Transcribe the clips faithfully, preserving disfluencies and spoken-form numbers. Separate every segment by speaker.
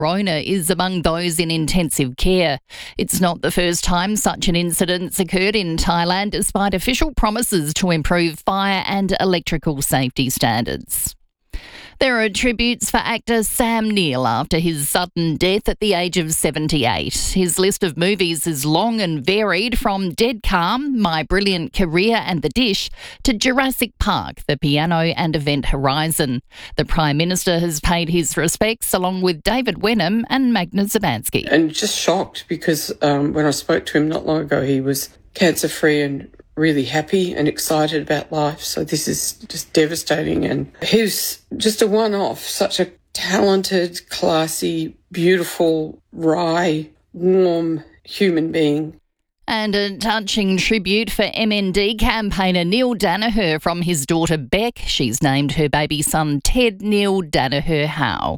Speaker 1: Corona is among those in intensive care. It's not the first time such an incident's occurred in Thailand, despite official promises to improve fire and electrical safety standards. There are tributes for actor Sam Neill after his sudden death at the age of seventy-eight. His list of movies is long and varied, from Dead Calm, My Brilliant Career and The Dish, to Jurassic Park, The Piano and Event Horizon. The Prime Minister has paid his respects along with David Wenham and Magda Szubanski.
Speaker 2: And just shocked because um, when I spoke to him not long ago, he was cancer-free and really happy and excited about life. So this is just devastating. And he was just a one-off, such a talented, classy, beautiful, wry, warm human being.
Speaker 1: And a touching tribute for M N D campaigner Neil Danaher from his daughter Beck. She's named her baby son Ted Neil Danaher Howe.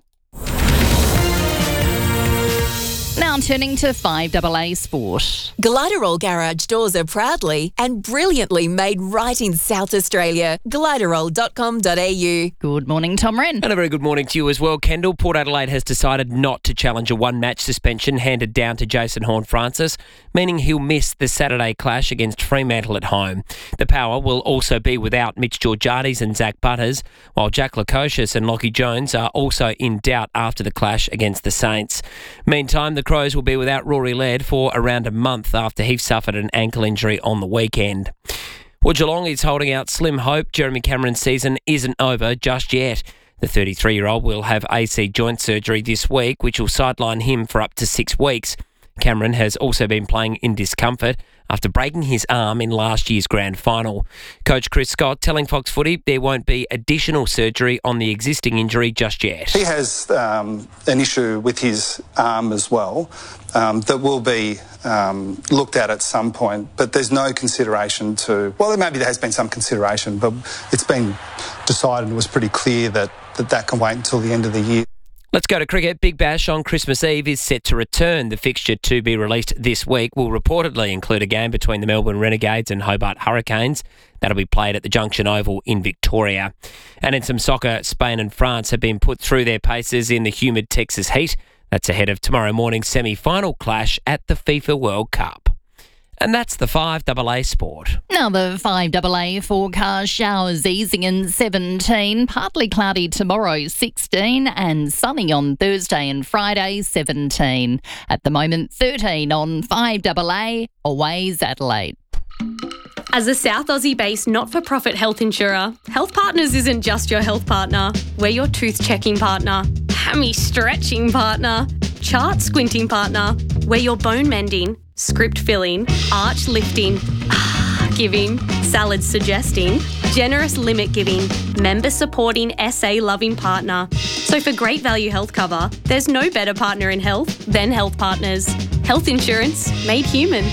Speaker 1: Now turning to five A A Sport.
Speaker 3: Gliderol Garage doors are proudly and brilliantly made right in South Australia. gliderol dot com dot a u.
Speaker 1: Good morning, Tom Wren.
Speaker 4: And a very good morning to you as well, Kendall. Port Adelaide has decided not to challenge a one-match suspension handed down to Jason Horne-Francis, meaning he'll miss the Saturday clash against Fremantle at home. The Power will also be without Mitch Georgiades and Zach Butters, while Jack Lukosius and Lockie Jones are also in doubt after the clash against the Saints. Meantime, the Crows will be without Rory Laird for around a month after he suffered an ankle injury on the weekend. Well, Geelong is holding out slim hope Jeremy Cameron's season isn't over just yet. The thirty-three-year-old will have A C joint surgery this week, which will sideline him for up to six weeks. Cameron has also been playing in discomfort after breaking his arm in last year's grand final. Coach Chris Scott telling Fox Footy there won't be additional surgery on the existing injury just yet.
Speaker 5: He has um, an issue with his arm as well um, that will be um, looked at at some point, but there's no consideration to, well, maybe there has been some consideration, but it's been decided, it was pretty clear that that, that can wait until the end of the year.
Speaker 4: Let's go to cricket. Big Bash on Christmas Eve is set to return. The fixture to be released this week will reportedly include a game between the Melbourne Renegades and Hobart Hurricanes. That'll be played at the Junction Oval in Victoria. And in some soccer, Spain and France have been put through their paces in the humid Texas heat. That's ahead of tomorrow morning's semi-final clash at the FIFA World Cup. And that's the five A A Sport.
Speaker 1: Now the five A A forecast: showers easing in seventeen, partly cloudy tomorrow sixteen, and sunny on Thursday and Friday seventeen. At the moment thirteen on five A A, Always Adelaide.
Speaker 6: As a South Aussie-based not-for-profit health insurer, Health Partners isn't just your health partner. We're your tooth-checking partner, hammy-stretching partner, chart-squinting partner. We're your bone-mending, script-filling, arch-lifting, giving, salad-suggesting, generous limit-giving, member-supporting, S A-loving partner. So for great value health cover, there's no better partner in health than Health Partners. Health insurance made human.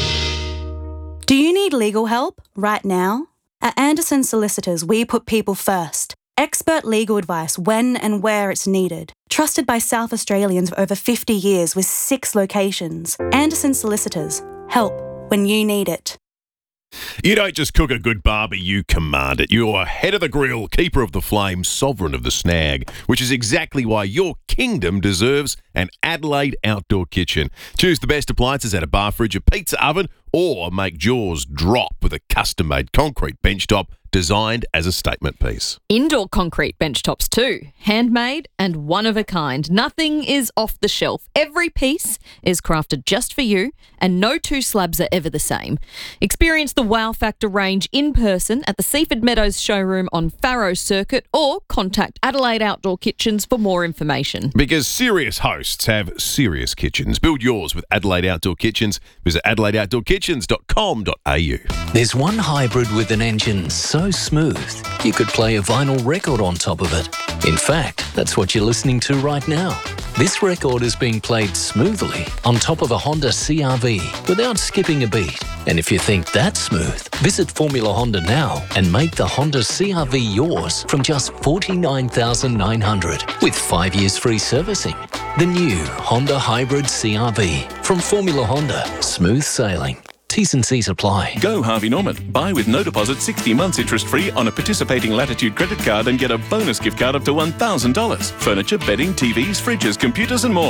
Speaker 7: Do you need legal help right now? At Anderson Solicitors, we put people first. Expert legal advice when and where it's needed. Trusted by South Australians for over fifty years with six locations. Anderson Solicitors. Help when you need it.
Speaker 8: You don't just cook a good barbie, you command it. You're head of the grill, keeper of the flame, sovereign of the snag, which is exactly why your kingdom deserves an Adelaide outdoor kitchen. Choose the best appliances at a bar fridge, a pizza oven, or make jaws drop with a custom-made concrete benchtop designed as a statement piece.
Speaker 9: Indoor concrete benchtops too, handmade and one of a kind. Nothing is off the shelf. Every piece is crafted just for you, and no two slabs are ever the same. Experience the Wow Factor range in person at the Seaford Meadows showroom on Farrow Circuit, or contact Adelaide Outdoor Kitchens for more information.
Speaker 8: Because serious hosts have serious kitchens. Build yours with Adelaide Outdoor Kitchens. Visit adelaide outdoor kitchens dot com dot a u.
Speaker 10: There's one hybrid with an engine so smooth you could play a vinyl record on top of it. In fact, that's what you're listening to right now. This record is being played smoothly on top of a Honda C R V without skipping a beat. And if you think that's smooth, visit Formula Honda now and make the Honda C R V yours from just forty-nine thousand nine hundred dollars with five years free servicing. The new Honda Hybrid C R V from Formula Honda. Smooth sailing. T's and C's apply.
Speaker 11: Go Harvey Norman. Buy with no deposit sixty months interest free on a participating Latitude credit card and get a bonus gift card up to one thousand dollars. Furniture, bedding, T Vs, fridges, computers and more.